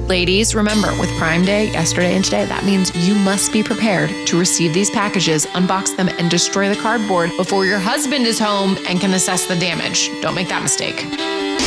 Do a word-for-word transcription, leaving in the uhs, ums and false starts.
Ladies, remember, with Prime Day, yesterday and today, that means you must be prepared to receive these packages, unbox them, and destroy the cardboard before your husband is home and can assess the damage. Don't make that mistake.